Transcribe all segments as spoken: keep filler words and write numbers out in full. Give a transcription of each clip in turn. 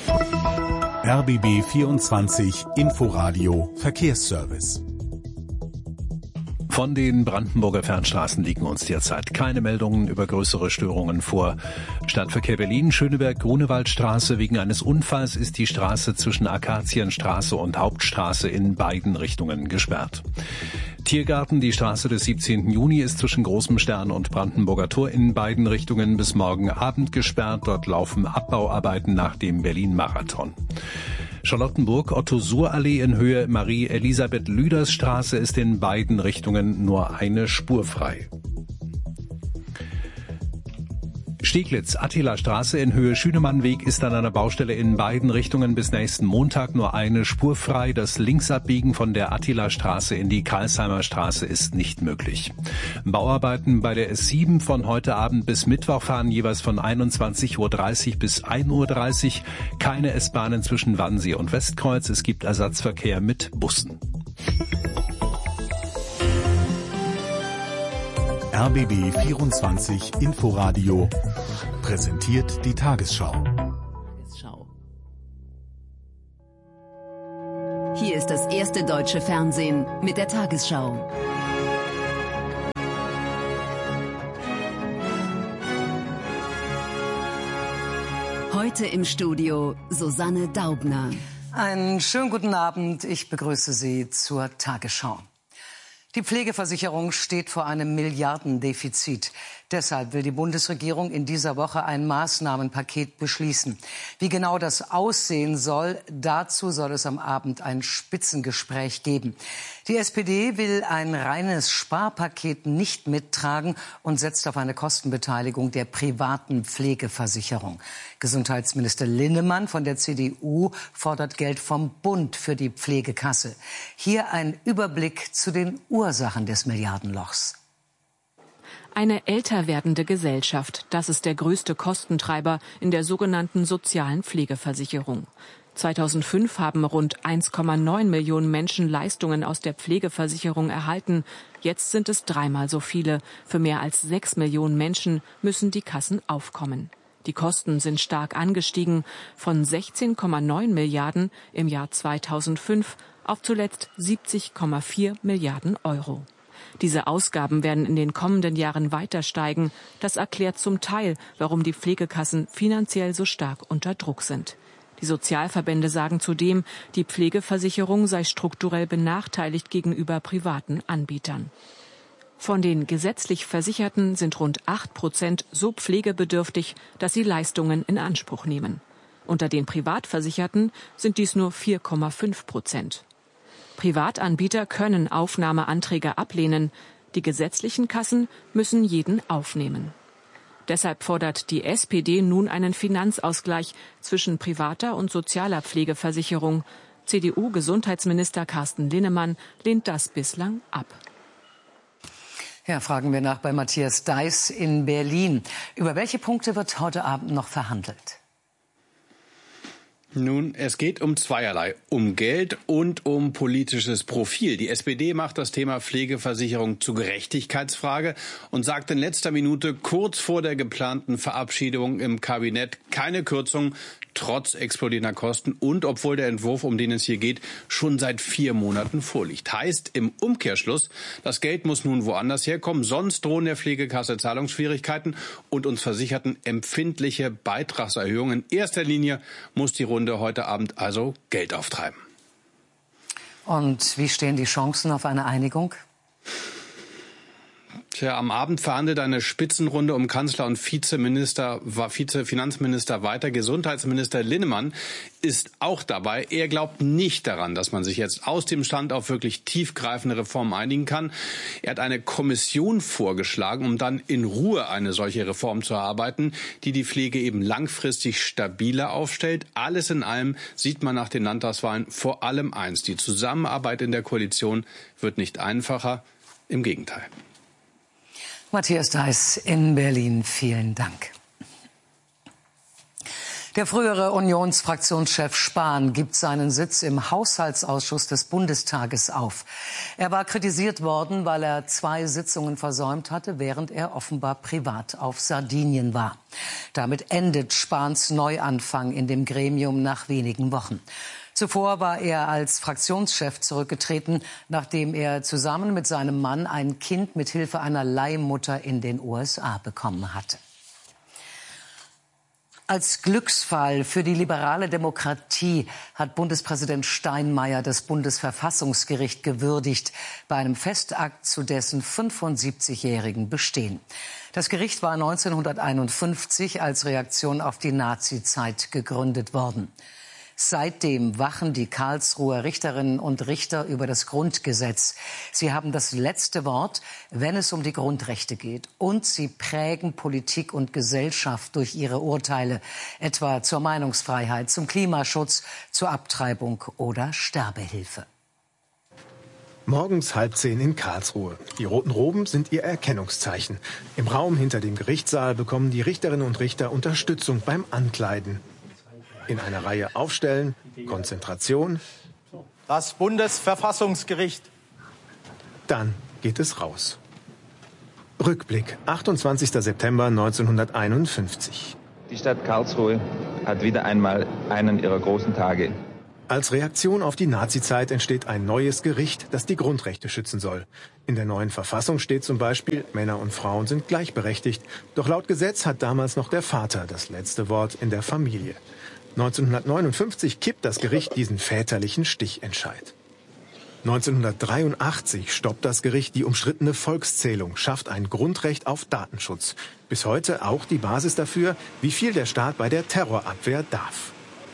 R B B vierundzwanzig Inforadio Verkehrsservice. Von den Brandenburger Fernstraßen liegen uns derzeit keine Meldungen über größere Störungen vor. Stadtverkehr Berlin, Schöneberg-Grunewaldstraße. Wegen eines Unfalls ist die Straße zwischen Akazienstraße und Hauptstraße in beiden Richtungen gesperrt. Tiergarten, die Straße des siebzehnten Juni ist zwischen Großem Stern und Brandenburger Tor in beiden Richtungen bis morgen Abend gesperrt. Dort laufen Abbauarbeiten nach dem Berlin-Marathon. Charlottenburg, Otto-Suhr-Allee in Höhe Marie-Elisabeth-Lüders-Straße ist in beiden Richtungen nur eine Spur frei. Steglitz, Attila-Straße in Höhe Schünemannweg ist an einer Baustelle in beiden Richtungen bis nächsten Montag nur eine Spur frei. Das Linksabbiegen von der Attila-Straße in die Karlsheimer Straße ist nicht möglich. Bauarbeiten bei der S sieben von heute Abend bis Mittwoch fahren jeweils von einundzwanzig Uhr dreißig bis ein Uhr dreißig. Keine S-Bahnen zwischen Wannsee und Westkreuz. Es gibt Ersatzverkehr mit Bussen. R B B vierundzwanzig Inforadio präsentiert die Tagesschau. Hier ist das erste deutsche Fernsehen mit der Tagesschau. Heute im Studio Susanne Daubner. Einen schönen guten Abend. Ich begrüße Sie zur Tagesschau. Die Pflegeversicherung steht vor einem Milliardendefizit. Deshalb will die Bundesregierung in dieser Woche ein Maßnahmenpaket beschließen. Wie genau das aussehen soll, dazu soll es am Abend ein Spitzengespräch geben. Die S P D will ein reines Sparpaket nicht mittragen und setzt auf eine Kostenbeteiligung der privaten Pflegeversicherung. Gesundheitsminister Linnemann von der C D U fordert Geld vom Bund für die Pflegekasse. Hier ein Überblick zu den Ursachen des Milliardenlochs. Eine älter werdende Gesellschaft, das ist der größte Kostentreiber in der sogenannten sozialen Pflegeversicherung. zweitausendfünf haben rund eins Komma neun Millionen Menschen Leistungen aus der Pflegeversicherung erhalten. Jetzt sind es dreimal so viele. Für mehr als sechs Millionen Menschen müssen die Kassen aufkommen. Die Kosten sind stark angestiegen, von sechzehn Komma neun Milliarden im Jahr zweitausendfünf auf zuletzt siebzig Komma vier Milliarden Euro. Diese Ausgaben werden in den kommenden Jahren weiter steigen. Das erklärt zum Teil, warum die Pflegekassen finanziell so stark unter Druck sind. Die Sozialverbände sagen zudem, die Pflegeversicherung sei strukturell benachteiligt gegenüber privaten Anbietern. Von den gesetzlich Versicherten sind rund acht Prozent so pflegebedürftig, dass sie Leistungen in Anspruch nehmen. Unter den Privatversicherten sind dies nur vier Komma fünf Prozent. Privatanbieter können Aufnahmeanträge ablehnen. Die gesetzlichen Kassen müssen jeden aufnehmen. Deshalb fordert die S P D nun einen Finanzausgleich zwischen privater und sozialer Pflegeversicherung. C D U-Gesundheitsminister Carsten Linnemann lehnt das bislang ab. Ja, fragen wir nach bei Matthias Deiß in Berlin. Über welche Punkte wird heute Abend noch verhandelt? Nun, es geht um zweierlei, um Geld und um politisches Profil. Die S P D macht das Thema Pflegeversicherung zur Gerechtigkeitsfrage und sagt in letzter Minute kurz vor der geplanten Verabschiedung im Kabinett keine Kürzung, trotz explodierender Kosten und obwohl der Entwurf, um den es hier geht, schon seit vier Monaten vorliegt. Heißt im Umkehrschluss, das Geld muss nun woanders herkommen, sonst drohen der Pflegekasse Zahlungsschwierigkeiten und uns Versicherten empfindliche Beitragserhöhungen. In erster Linie muss die Runde heute Abend also Geld auftreiben. Und wie stehen die Chancen auf eine Einigung? Tja, am Abend verhandelt eine Spitzenrunde um Kanzler und Vizeminister, Vizefinanzminister weiter. Gesundheitsminister Linnemann ist auch dabei. Er glaubt nicht daran, dass man sich jetzt aus dem Stand auf wirklich tiefgreifende Reformen einigen kann. Er hat eine Kommission vorgeschlagen, um dann in Ruhe eine solche Reform zu erarbeiten, die die Pflege eben langfristig stabiler aufstellt. Alles in allem sieht man nach den Landtagswahlen vor allem eins: Die Zusammenarbeit in der Koalition wird nicht einfacher, im Gegenteil. Matthias Deiß in Berlin, vielen Dank. Der frühere Unionsfraktionschef Spahn gibt seinen Sitz im Haushaltsausschuss des Bundestages auf. Er war kritisiert worden, weil er zwei Sitzungen versäumt hatte, während er offenbar privat auf Sardinien war. Damit endet Spahns Neuanfang in dem Gremium nach wenigen Wochen. Zuvor war er als Fraktionschef zurückgetreten, nachdem er zusammen mit seinem Mann ein Kind mit Hilfe einer Leihmutter in den U S A bekommen hatte. Als Glücksfall für die liberale Demokratie hat Bundespräsident Steinmeier das Bundesverfassungsgericht gewürdigt, bei einem Festakt zu dessen fünfundsiebzigjährigen Bestehen. Das Gericht war neunzehnhunderteinundfünfzig als Reaktion auf die Nazizeit gegründet worden. Seitdem wachen die Karlsruher Richterinnen und Richter über das Grundgesetz. Sie haben das letzte Wort, wenn es um die Grundrechte geht. Und sie prägen Politik und Gesellschaft durch ihre Urteile, etwa zur Meinungsfreiheit, zum Klimaschutz, zur Abtreibung oder Sterbehilfe. Morgens halb zehn in Karlsruhe. Die roten Roben sind ihr Erkennungszeichen. Im Raum hinter dem Gerichtssaal bekommen die Richterinnen und Richter Unterstützung beim Ankleiden. In einer Reihe aufstellen, Konzentration. Das Bundesverfassungsgericht. Dann geht es raus. Rückblick, achtundzwanzigster September neunzehnhunderteinundfünfzig. Die Stadt Karlsruhe hat wieder einmal einen ihrer großen Tage. Als Reaktion auf die Nazizeit entsteht ein neues Gericht, das die Grundrechte schützen soll. In der neuen Verfassung steht zum Beispiel, Männer und Frauen sind gleichberechtigt. Doch laut Gesetz hat damals noch der Vater das letzte Wort in der Familie. neunzehnhundertneunundfünfzig kippt das Gericht diesen väterlichen Stichentscheid. neunzehnhundertdreiundachtzig stoppt das Gericht die umstrittene Volkszählung, schafft ein Grundrecht auf Datenschutz. Bis heute auch die Basis dafür, wie viel der Staat bei der Terrorabwehr darf.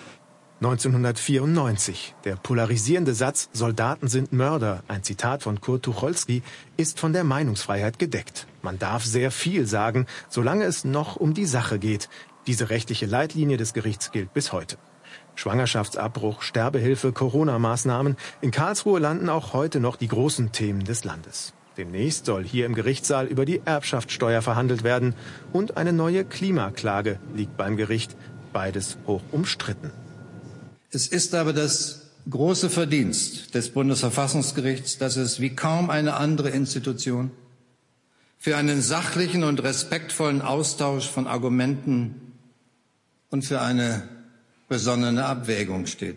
neunzehnhundertvierundneunzig. Der polarisierende Satz »Soldaten sind Mörder«, ein Zitat von Kurt Tucholsky, ist von der Meinungsfreiheit gedeckt. Man darf sehr viel sagen, solange es noch um die Sache geht. Diese rechtliche Leitlinie des Gerichts gilt bis heute. Schwangerschaftsabbruch, Sterbehilfe, Corona-Maßnahmen. In Karlsruhe landen auch heute noch die großen Themen des Landes. Demnächst soll hier im Gerichtssaal über die Erbschaftssteuer verhandelt werden. Und eine neue Klimaklage liegt beim Gericht. Beides hoch umstritten. Es ist aber das große Verdienst des Bundesverfassungsgerichts, dass es wie kaum eine andere Institution für einen sachlichen und respektvollen Austausch von Argumenten und für eine besonnene Abwägung steht.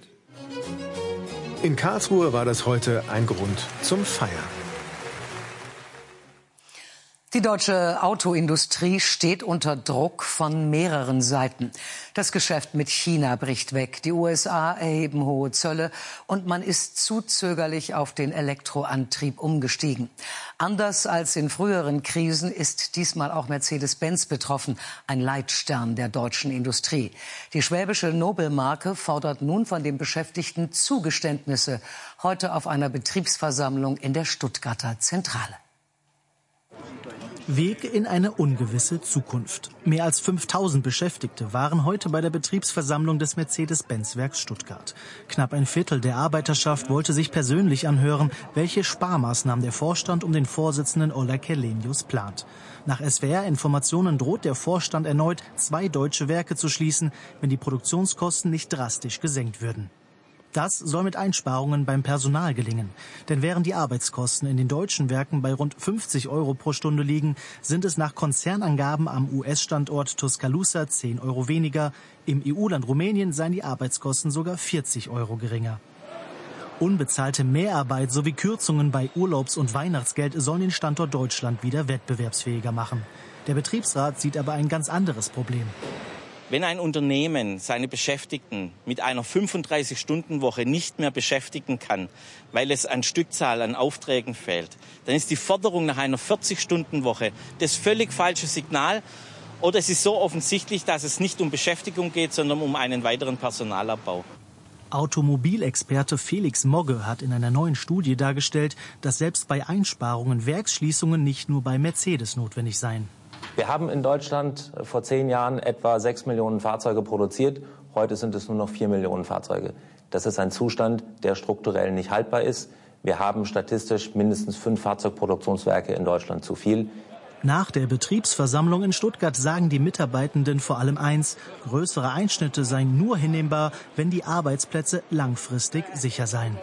In Karlsruhe war das heute ein Grund zum Feiern. Die deutsche Autoindustrie steht unter Druck von mehreren Seiten. Das Geschäft mit China bricht weg, die U S A erheben hohe Zölle und man ist zu zögerlich auf den Elektroantrieb umgestiegen. Anders als in früheren Krisen ist diesmal auch Mercedes-Benz betroffen, ein Leitstern der deutschen Industrie. Die schwäbische Nobelmarke fordert nun von den Beschäftigten Zugeständnisse, heute auf einer Betriebsversammlung in der Stuttgarter Zentrale. Weg in eine ungewisse Zukunft. Mehr als fünftausend Beschäftigte waren heute bei der Betriebsversammlung des Mercedes-Benz-Werks Stuttgart. Knapp ein Viertel der Arbeiterschaft wollte sich persönlich anhören, welche Sparmaßnahmen der Vorstand um den Vorsitzenden Ola Källenius plant. Nach S W R-Informationen droht der Vorstand erneut, zwei deutsche Werke zu schließen, wenn die Produktionskosten nicht drastisch gesenkt würden. Das soll mit Einsparungen beim Personal gelingen. Denn während die Arbeitskosten in den deutschen Werken bei rund fünfzig Euro pro Stunde liegen, sind es nach Konzernangaben am U S-Standort Tuscaloosa zehn Euro weniger. Im E U-Land Rumänien seien die Arbeitskosten sogar vierzig Euro geringer. Unbezahlte Mehrarbeit sowie Kürzungen bei Urlaubs- und Weihnachtsgeld sollen den Standort Deutschland wieder wettbewerbsfähiger machen. Der Betriebsrat sieht aber ein ganz anderes Problem. Wenn ein Unternehmen seine Beschäftigten mit einer fünfunddreißig-Stunden-Woche nicht mehr beschäftigen kann, weil es an Stückzahl an Aufträgen fehlt, dann ist die Forderung nach einer vierzig-Stunden-Woche das völlig falsche Signal. Oder es ist so offensichtlich, dass es nicht um Beschäftigung geht, sondern um einen weiteren Personalabbau. Automobilexperte Felix Mogge hat in einer neuen Studie dargestellt, dass selbst bei Einsparungen Werksschließungen nicht nur bei Mercedes notwendig seien. Wir haben in Deutschland vor zehn Jahren etwa sechs Millionen Fahrzeuge produziert. Heute sind es nur noch vier Millionen Fahrzeuge. Das ist ein Zustand, der strukturell nicht haltbar ist. Wir haben statistisch mindestens fünf Fahrzeugproduktionswerke in Deutschland zu viel. Nach der Betriebsversammlung in Stuttgart sagen die Mitarbeitenden vor allem eins: Größere Einschnitte seien nur hinnehmbar, wenn die Arbeitsplätze langfristig sicher seien.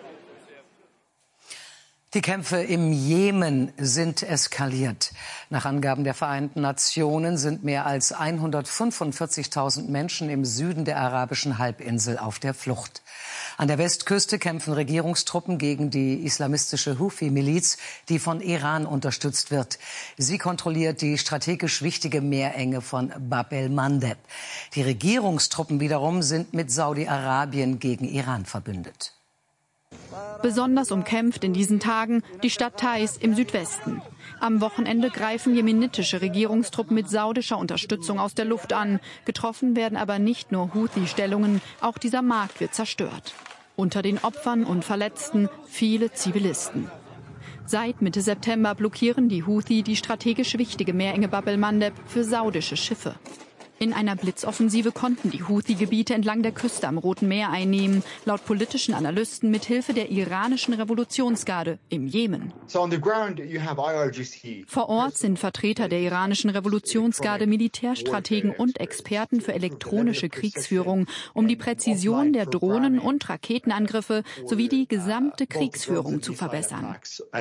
Die Kämpfe im Jemen sind eskaliert. Nach Angaben der Vereinten Nationen sind mehr als hundertfünfundvierzigtausend Menschen im Süden der arabischen Halbinsel auf der Flucht. An der Westküste kämpfen Regierungstruppen gegen die islamistische Houthi-Miliz, die von Iran unterstützt wird. Sie kontrolliert die strategisch wichtige Meerenge von Bab el-Mandeb. Die Regierungstruppen wiederum sind mit Saudi-Arabien gegen Iran verbündet. Besonders umkämpft in diesen Tagen die Stadt Taiz im Südwesten. Am Wochenende greifen jemenitische Regierungstruppen mit saudischer Unterstützung aus der Luft an. Getroffen werden aber nicht nur Houthi-Stellungen, auch dieser Markt wird zerstört. Unter den Opfern und Verletzten viele Zivilisten. Seit Mitte September blockieren die Houthi die strategisch wichtige Meerenge Bab el-Mandeb für saudische Schiffe. In einer Blitzoffensive konnten die Houthi-Gebiete entlang der Küste am Roten Meer einnehmen, laut politischen Analysten mit Hilfe der iranischen Revolutionsgarde im Jemen. Vor Ort sind Vertreter der iranischen Revolutionsgarde, Militärstrategen und Experten für elektronische Kriegsführung, um die Präzision der Drohnen- und Raketenangriffe sowie die gesamte Kriegsführung zu verbessern.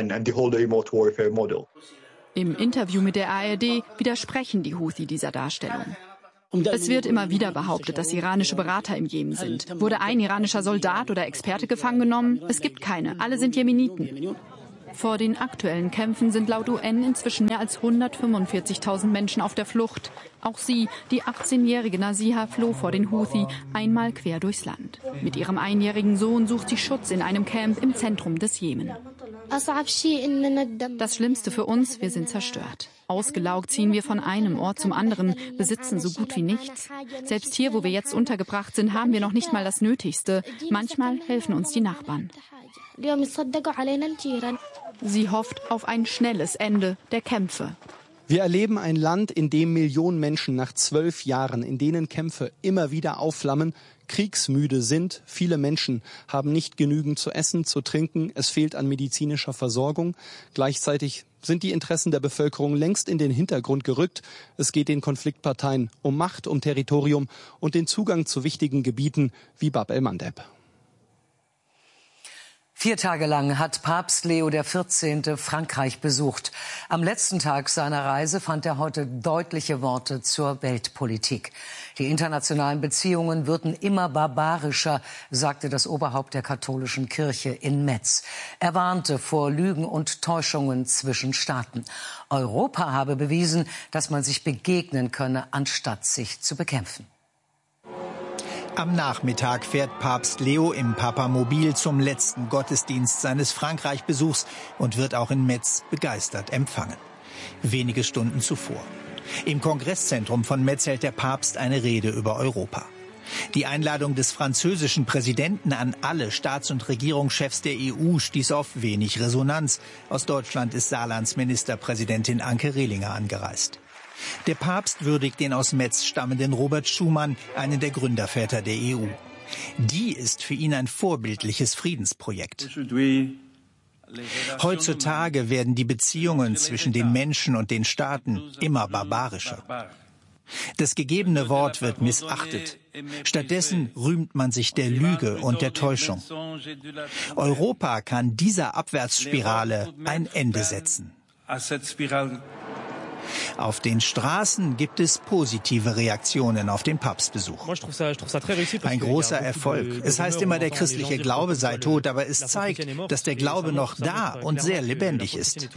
Im Interview mit der A R D widersprechen die Houthi dieser Darstellung. Es wird immer wieder behauptet, dass iranische Berater im Jemen sind. Wurde ein iranischer Soldat oder Experte gefangen genommen? Es gibt keine. Alle sind Jemeniten. Vor den aktuellen Kämpfen sind laut U N inzwischen mehr als hundertfünfundvierzigtausend Menschen auf der Flucht. Auch sie, die achtzehnjährige Nasiha, floh vor den Houthi einmal quer durchs Land. Mit ihrem einjährigen Sohn sucht sie Schutz in einem Camp im Zentrum des Jemen. Das Schlimmste für uns, wir sind zerstört. Ausgelaugt ziehen wir von einem Ort zum anderen, besitzen so gut wie nichts. Selbst hier, wo wir jetzt untergebracht sind, haben wir noch nicht mal das Nötigste. Manchmal helfen uns die Nachbarn. Sie hofft auf ein schnelles Ende der Kämpfe. Wir erleben ein Land, in dem Millionen Menschen nach zwölf Jahren, in denen Kämpfe immer wieder aufflammen, kriegsmüde sind. Viele Menschen haben nicht genügend zu essen, zu trinken. Es fehlt an medizinischer Versorgung. Gleichzeitig sind die Interessen der Bevölkerung längst in den Hintergrund gerückt. Es geht den Konfliktparteien um Macht, um Territorium und den Zugang zu wichtigen Gebieten wie Bab el-Mandeb. Vier Tage lang hat Papst Leo der vierzehnte Frankreich besucht. Am letzten Tag seiner Reise fand er heute deutliche Worte zur Weltpolitik. Die internationalen Beziehungen würden immer barbarischer, sagte das Oberhaupt der katholischen Kirche in Metz. Er warnte vor Lügen und Täuschungen zwischen Staaten. Europa habe bewiesen, dass man sich begegnen könne, anstatt sich zu bekämpfen. Am Nachmittag fährt Papst Leo im Papamobil zum letzten Gottesdienst seines Frankreich-Besuchs und wird auch in Metz begeistert empfangen. Wenige Stunden zuvor. Im Kongresszentrum von Metz hält der Papst eine Rede über Europa. Die Einladung des französischen Präsidenten an alle Staats- und Regierungschefs der E U stieß auf wenig Resonanz. Aus Deutschland ist Saarlands Ministerpräsidentin Anke Rehlinger angereist. Der Papst würdigt den aus Metz stammenden Robert Schuman, einen der Gründerväter der E U. Die ist für ihn ein vorbildliches Friedensprojekt. Heutzutage werden die Beziehungen zwischen den Menschen und den Staaten immer barbarischer. Das gegebene Wort wird missachtet. Stattdessen rühmt man sich der Lüge und der Täuschung. Europa kann dieser Abwärtsspirale ein Ende setzen. Auf den Straßen gibt es positive Reaktionen auf den Papstbesuch. Ein großer Erfolg. Es heißt immer, der christliche Glaube sei tot, aber es zeigt, dass der Glaube noch da und sehr lebendig ist.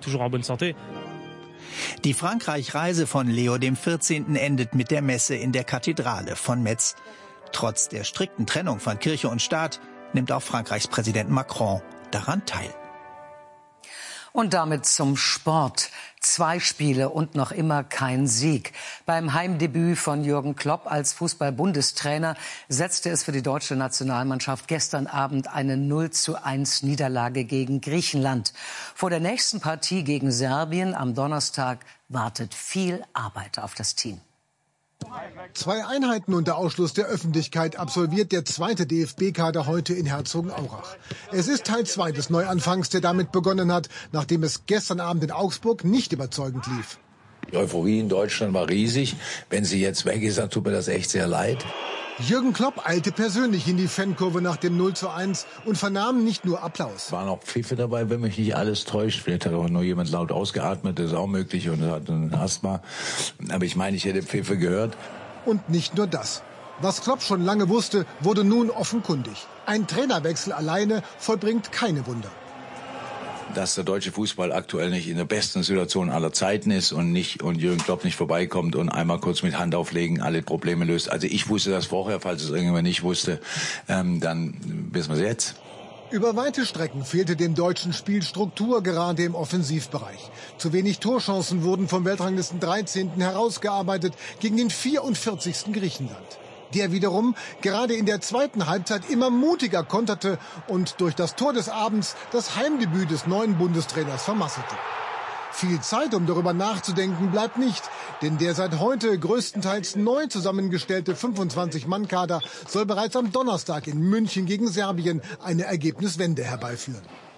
Die Frankreich-Reise von Leo dem vierzehnten endet mit der Messe in der Kathedrale von Metz. Trotz der strikten Trennung von Kirche und Staat nimmt auch Frankreichs Präsident Macron daran teil. Und damit zum Sport. Zwei Spiele und noch immer kein Sieg. Beim Heimdebüt von Jürgen Klopp als Fußball-Bundestrainer setzte es für die deutsche Nationalmannschaft gestern Abend eine null zu eins Niederlage gegen Griechenland. Vor der nächsten Partie gegen Serbien am Donnerstag wartet viel Arbeit auf das Team. Zwei Einheiten unter Ausschluss der Öffentlichkeit absolviert der zweite D F B-Kader heute in Herzogenaurach. Es ist Teil zwei des Neuanfangs, der damit begonnen hat, nachdem es gestern Abend in Augsburg nicht überzeugend lief. Die Euphorie in Deutschland war riesig. Wenn sie jetzt weg ist, dann tut mir das echt sehr leid. Jürgen Klopp eilte persönlich in die Fankurve nach dem null zu eins und vernahm nicht nur Applaus. Waren auch Pfiffe dabei, wenn mich nicht alles täuscht. Vielleicht hat auch nur jemand laut ausgeatmet, das ist auch möglich, und hat ein Asthma. Aber ich meine, ich hätte Pfiffe gehört. Und nicht nur das. Was Klopp schon lange wusste, wurde nun offenkundig. Ein Trainerwechsel alleine vollbringt keine Wunder. Dass der deutsche Fußball aktuell nicht in der besten Situation aller Zeiten ist und nicht und Jürgen Klopp nicht vorbeikommt und einmal kurz mit Hand auflegen alle Probleme löst. Also ich wusste das vorher, falls es irgendjemand nicht wusste, ähm, dann wissen wir es jetzt. Über weite Strecken fehlte dem deutschen Spiel Struktur, gerade im Offensivbereich. Zu wenig Torchancen wurden vom Weltranglisten dreizehnten herausgearbeitet gegen den vierundvierzigsten Griechenland. Der wiederum gerade in der zweiten Halbzeit immer mutiger konterte und durch das Tor des Abends das Heimdebüt des neuen Bundestrainers vermasselte. Viel Zeit, um darüber nachzudenken, bleibt nicht, denn der seit heute größtenteils neu zusammengestellte fünfundzwanzig-Mann-Kader soll bereits am Donnerstag in München gegen Serbien eine Ergebniswende herbeiführen.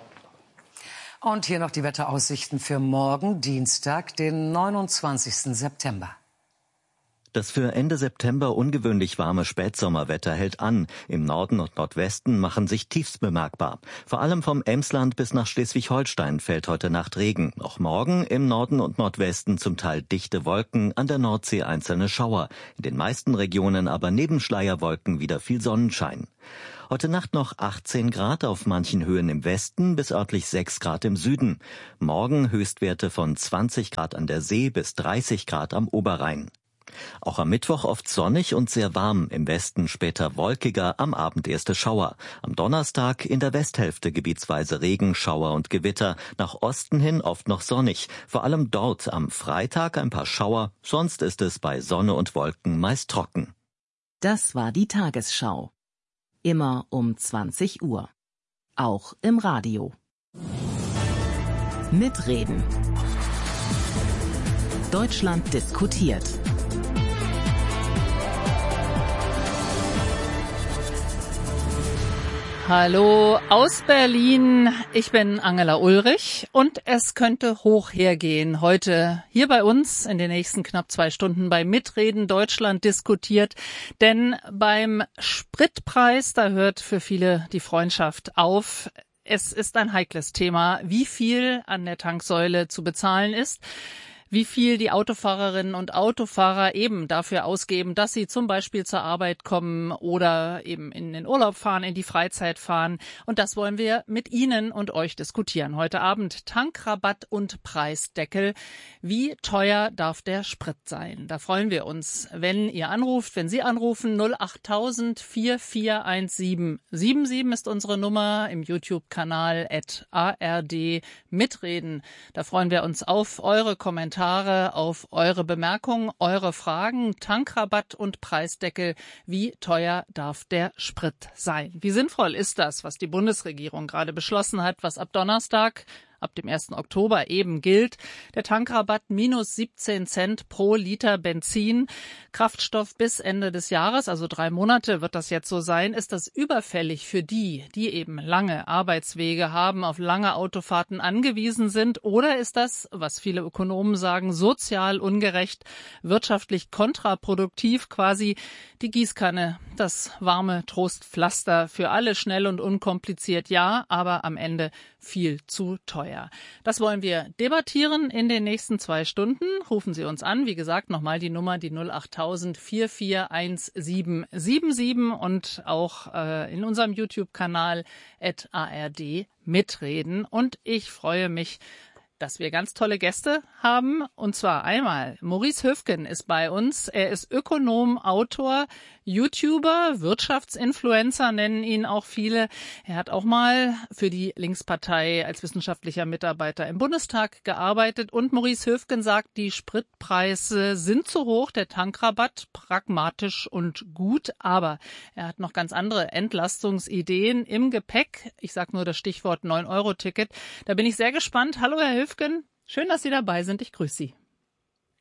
Und hier noch die Wetteraussichten für morgen, Dienstag, den neunundzwanzigsten September. Das für Ende September ungewöhnlich warme Spätsommerwetter hält an. Im Norden und Nordwesten machen sich Tiefs bemerkbar. Vor allem vom Emsland bis nach Schleswig-Holstein fällt heute Nacht Regen. Auch morgen im Norden und Nordwesten zum Teil dichte Wolken, an der Nordsee einzelne Schauer. In den meisten Regionen aber neben Schleierwolken wieder viel Sonnenschein. Heute Nacht noch achtzehn Grad auf manchen Höhen im Westen, bis örtlich sechs Grad im Süden. Morgen Höchstwerte von zwanzig Grad an der See bis dreißig Grad am Oberrhein. Auch am Mittwoch oft sonnig und sehr warm, im Westen später wolkiger, am Abend erste Schauer. Am Donnerstag in der Westhälfte gebietsweise Regen, Schauer und Gewitter, nach Osten hin oft noch sonnig. Vor allem dort am Freitag ein paar Schauer, sonst ist es bei Sonne und Wolken meist trocken. Das war die Tagesschau. Immer um zwanzig Uhr. Auch im Radio. Mitreden. Deutschland diskutiert. Hallo aus Berlin, ich bin Angela Ulrich und es könnte hoch hergehen. Heute hier bei uns in den nächsten knapp zwei Stunden bei Mitreden Deutschland diskutiert. Denn beim Spritpreis, da hört für viele die Freundschaft auf. Es ist ein heikles Thema, wie viel an der Tanksäule zu bezahlen ist. Wie viel die Autofahrerinnen und Autofahrer eben dafür ausgeben, dass sie zum Beispiel zur Arbeit kommen oder eben in den Urlaub fahren, in die Freizeit fahren. Und das wollen wir mit Ihnen und euch diskutieren. Heute Abend Tankrabatt und Preisdeckel. Wie teuer darf der Sprit sein? Da freuen wir uns, wenn ihr anruft, wenn Sie anrufen. null achttausend vier vier eins sieben sieben sieben ist unsere Nummer im YouTube-Kanal at A R D mitreden. Da freuen wir uns auf eure Kommentare, auf eure Bemerkungen, eure Fragen. Tankrabatt und Preisdeckel. Wie teuer darf der Sprit sein? Wie sinnvoll ist das, was die Bundesregierung gerade beschlossen hat, was ab Donnerstag, ab dem ersten Oktober eben gilt? Der Tankrabatt minus siebzehn Cent pro Liter Benzin. Kraftstoff bis Ende des Jahres, also drei Monate wird das jetzt so sein. Ist das überfällig für die, die eben lange Arbeitswege haben, auf lange Autofahrten angewiesen sind? Oder ist das, was viele Ökonomen sagen, sozial ungerecht, wirtschaftlich kontraproduktiv, quasi die Gießkanne, das warme Trostpflaster für alle, schnell und unkompliziert, ja, aber am Ende viel zu teuer. Das wollen wir debattieren in den nächsten zwei Stunden. Rufen Sie uns an. Wie gesagt, nochmal die Nummer, die null achttausend vier vier eins sieben sieben sieben und auch äh, in unserem YouTube-Kanal at A R D mitreden. Und ich freue mich, dass wir ganz tolle Gäste haben. Und zwar einmal Maurice Höfgen ist bei uns. Er ist Ökonom, Autor, YouTuber, Wirtschaftsinfluencer nennen ihn auch viele. Er hat auch mal für die Linkspartei als wissenschaftlicher Mitarbeiter im Bundestag gearbeitet. Und Maurice Höfgen sagt, die Spritpreise sind zu hoch, der Tankrabatt pragmatisch und gut. Aber er hat noch ganz andere Entlastungsideen im Gepäck. Ich sage nur das Stichwort neun Euro Ticket. Da bin ich sehr gespannt. Hallo, Herr Höfgen. Schön, dass Sie dabei sind. Ich grüße Sie.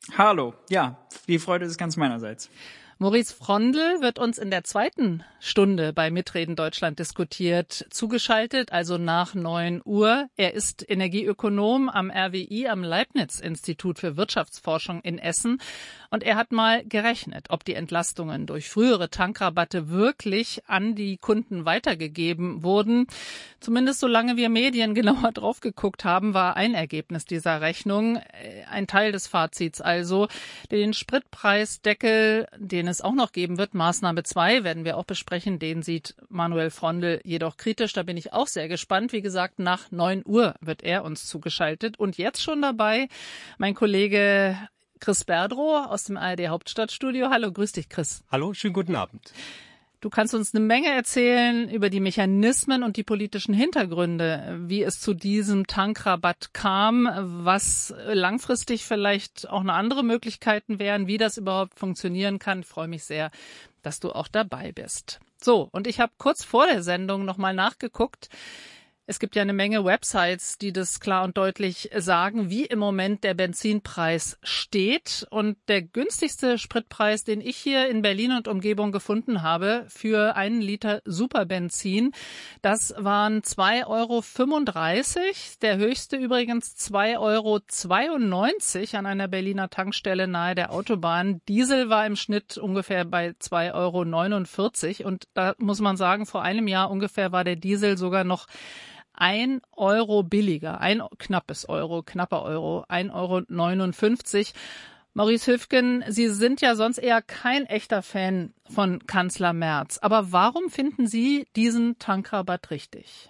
Hallo, ja, die Freude ist ganz meinerseits. Maurice Frondl wird uns in der zweiten Stunde bei Mitreden Deutschland diskutiert zugeschaltet, also nach neun Uhr. Er ist Energieökonom am R W I, am Leibniz-Institut für Wirtschaftsforschung in Essen. Und er hat mal gerechnet, ob die Entlastungen durch frühere Tankrabatte wirklich an die Kunden weitergegeben wurden. Zumindest solange wir Medien genauer drauf geguckt haben, war ein Ergebnis dieser Rechnung, ein Teil des Fazits also, den Spritpreisdeckel, den es auch noch geben wird, Maßnahme zwei, werden wir auch besprechen, den sieht Manuel Frondl jedoch kritisch. Da bin ich auch sehr gespannt. Wie gesagt, nach neun Uhr wird er uns zugeschaltet. Und jetzt schon dabei mein Kollege Chris Berdrow aus dem A R D Hauptstadtstudio. Hallo, grüß dich, Chris. Hallo, schönen guten Abend. Du kannst uns eine Menge erzählen über die Mechanismen und die politischen Hintergründe, wie es zu diesem Tankrabatt kam, was langfristig vielleicht auch noch andere Möglichkeiten wären, wie das überhaupt funktionieren kann. Ich freue mich sehr, dass du auch dabei bist. So, und ich habe kurz vor der Sendung nochmal nachgeguckt. Es gibt ja eine Menge Websites, die das klar und deutlich sagen, wie im Moment der Benzinpreis steht. Und der günstigste Spritpreis, den ich hier in Berlin und Umgebung gefunden habe für einen Liter Superbenzin, das waren zwei Euro fünfunddreißig. Der höchste übrigens zwei Euro zweiundneunzig an einer Berliner Tankstelle nahe der Autobahn. Diesel war im Schnitt ungefähr bei zwei Euro neunundvierzig. Und da muss man sagen, vor einem Jahr ungefähr war der Diesel sogar noch ein Euro billiger, ein knappes Euro, knapper Euro, ein Euro neunundfünfzig. Maurice Höfgen, Sie sind ja sonst eher kein echter Fan von Kanzler Merz. Aber warum finden Sie diesen Tankrabatt richtig?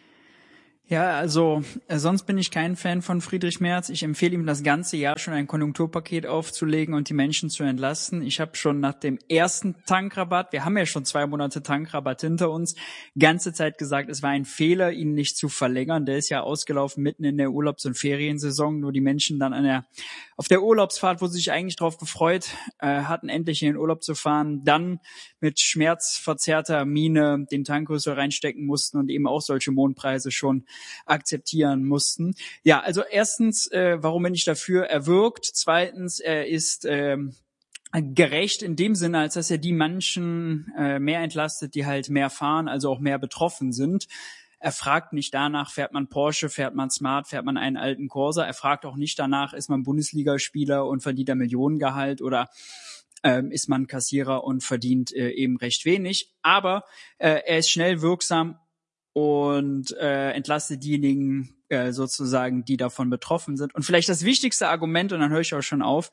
Ja, also äh, sonst bin ich kein Fan von Friedrich Merz. Ich empfehle ihm das ganze Jahr schon ein Konjunkturpaket aufzulegen und die Menschen zu entlasten. Ich habe schon nach dem ersten Tankrabatt, wir haben ja schon zwei Monate Tankrabatt hinter uns, ganze Zeit gesagt, es war ein Fehler, ihn nicht zu verlängern. Der ist ja ausgelaufen mitten in der Urlaubs- und Feriensaison, nur die Menschen dann an der auf der Urlaubsfahrt, wo sie sich eigentlich drauf gefreut äh, hatten, endlich in den Urlaub zu fahren, dann mit schmerzverzerrter Miene den Tankrüssel reinstecken mussten und eben auch solche Mondpreise schon akzeptieren mussten. Ja, also erstens, äh, warum bin ich dafür? Er wirkt. Zweitens, er ist ähm, gerecht in dem Sinne, als dass er die Menschen äh, mehr entlastet, die halt mehr fahren, also auch mehr betroffen sind. Er fragt nicht danach, fährt man Porsche, fährt man Smart, fährt man einen alten Corsa. Er fragt auch nicht danach, ist man Bundesligaspieler und verdient ein Millionengehalt oder ähm, ist man Kassierer und verdient äh, eben recht wenig. Aber äh, er ist schnell wirksam und äh, entlastet diejenigen äh, sozusagen, die davon betroffen sind. Und vielleicht das wichtigste Argument, und dann höre ich auch schon auf,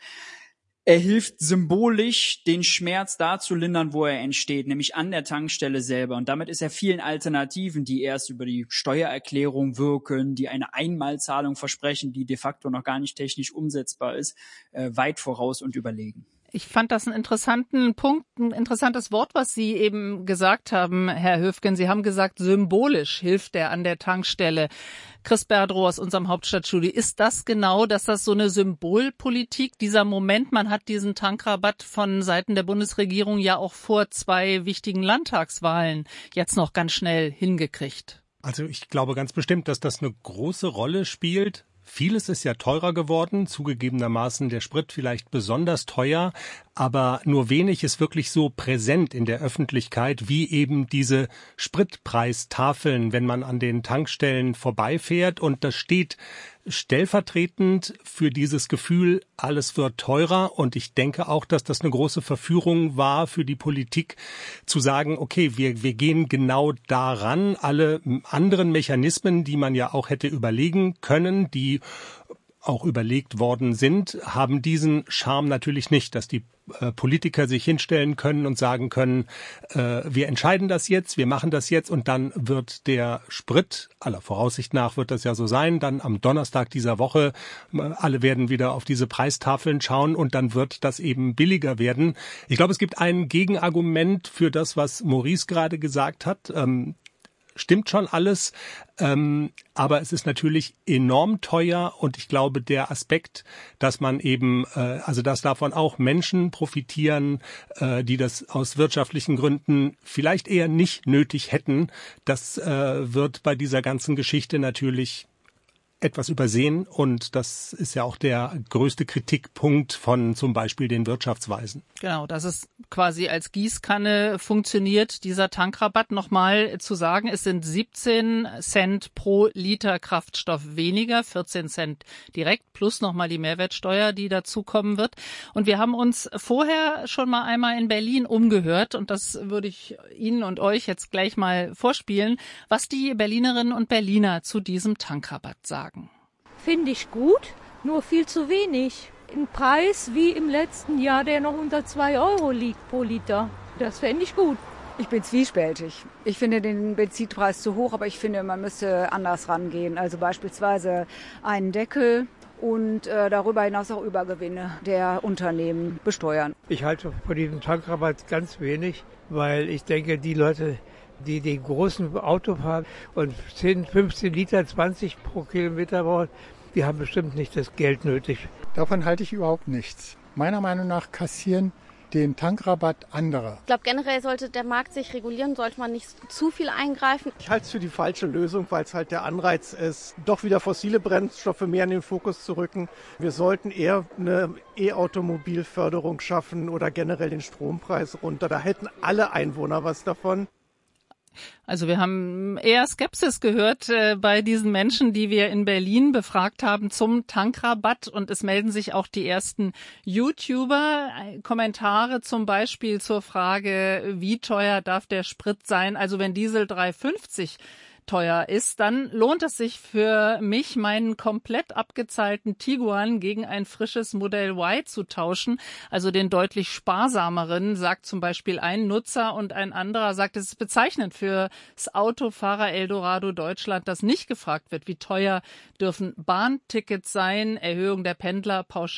er hilft symbolisch, den Schmerz da zu lindern, wo er entsteht, nämlich an der Tankstelle selber. Und damit ist er vielen Alternativen, die erst über die Steuererklärung wirken, die eine Einmalzahlung versprechen, die de facto noch gar nicht technisch umsetzbar ist, äh, weit voraus und überlegen. Ich fand das einen interessanten Punkt, ein interessantes Wort, was Sie eben gesagt haben, Herr Höfgen. Sie haben gesagt, symbolisch hilft er an der Tankstelle. Chris Berdrow aus unserem Hauptstadtstudio. Ist das genau, dass das so eine Symbolpolitik, dieser Moment, man hat diesen Tankrabatt von Seiten der Bundesregierung ja auch vor zwei wichtigen Landtagswahlen jetzt noch ganz schnell hingekriegt? Also ich glaube ganz bestimmt, dass das eine große Rolle spielt. Vieles ist ja teurer geworden, zugegebenermaßen der Sprit vielleicht besonders teuer, aber nur wenig ist wirklich so präsent in der Öffentlichkeit wie eben diese Spritpreistafeln, wenn man an den Tankstellen vorbeifährt, und das steht stellvertretend für dieses Gefühl, alles wird teurer. Und ich denke auch, dass das eine große Verführung war für die Politik, zu sagen, okay, wir, wir gehen genau daran. Alle anderen Mechanismen, die man ja auch hätte überlegen können, die auch überlegt worden sind, haben diesen Charme natürlich nicht, dass die äh, Politiker sich hinstellen können und sagen können, äh, wir entscheiden das jetzt, wir machen das jetzt, und dann wird der Sprit, aller Voraussicht nach wird das ja so sein, dann am Donnerstag dieser Woche, äh, alle werden wieder auf diese Preistafeln schauen und dann wird das eben billiger werden. Ich glaube, es gibt ein Gegenargument für das, was Maurice gerade gesagt hat. Ähm, Stimmt schon alles, ähm, aber es ist natürlich enorm teuer, und ich glaube, der Aspekt, dass man eben, äh, also dass davon auch Menschen profitieren, äh, die das aus wirtschaftlichen Gründen vielleicht eher nicht nötig hätten, das äh, wird bei dieser ganzen Geschichte natürlich etwas übersehen. Und das ist ja auch der größte Kritikpunkt von zum Beispiel den Wirtschaftsweisen. Genau, dass es quasi als Gießkanne funktioniert, dieser Tankrabatt. Nochmal zu sagen, es sind siebzehn Cent pro Liter Kraftstoff weniger, vierzehn Cent direkt, plus nochmal die Mehrwertsteuer, die dazukommen wird. Und wir haben uns vorher schon mal einmal in Berlin umgehört, und das würde ich Ihnen und euch jetzt gleich mal vorspielen, was die Berlinerinnen und Berliner zu diesem Tankrabatt sagen. Finde ich gut, nur viel zu wenig. Ein Preis wie im letzten Jahr, der noch unter zwei Euro liegt pro Liter. Das fände ich gut. Ich bin zwiespältig. Ich finde den Benzinpreis zu hoch, aber ich finde, man müsste anders rangehen. Also beispielsweise einen Deckel und äh, darüber hinaus auch Übergewinne der Unternehmen besteuern. Ich halte von diesem Tankrabatt ganz wenig, weil ich denke, die Leute, die den großen Auto fahren und zehn, fünfzehn Liter, zwanzig pro Kilometer brauchen, die haben bestimmt nicht das Geld nötig. Davon halte ich überhaupt nichts. Meiner Meinung nach kassieren den Tankrabatt andere. Ich glaube, generell sollte der Markt sich regulieren, sollte man nicht zu viel eingreifen. Ich halte es für die falsche Lösung, weil es halt der Anreiz ist, doch wieder fossile Brennstoffe mehr in den Fokus zu rücken. Wir sollten eher eine E-Automobilförderung schaffen oder generell den Strompreis runter. Da hätten alle Einwohner was davon. Also wir haben eher Skepsis gehört äh, bei diesen Menschen, die wir in Berlin befragt haben zum Tankrabatt. Und es melden sich auch die ersten YouTuber. Kommentare zum Beispiel zur Frage, wie teuer darf der Sprit sein? Also wenn Diesel drei fünfzig teuer ist, dann lohnt es sich für mich, meinen komplett abgezahlten Tiguan gegen ein frisches Modell Y zu tauschen, also den deutlich sparsameren, sagt zum Beispiel ein Nutzer, und ein anderer sagt, es ist bezeichnend für das Autofahrer Eldorado Deutschland, dass nicht gefragt wird, wie teuer dürfen Bahntickets sein, Erhöhung der Pendlerpauschale